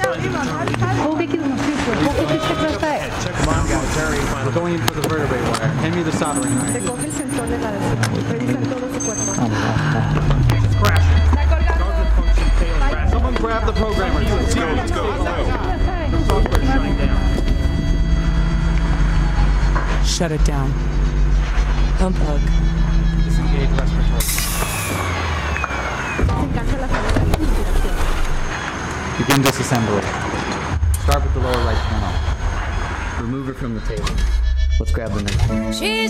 We're going in for the vertebrae wire. Hand me the soldering iron. It's crashing. Target function failing. Someone grab the programmer. Let's go. The software's shutting down. Shut it down. Unplug. Disengage respiratory. Begin disassembly. Start with the lower right panel. Remove it from the table. Let's grab the next one.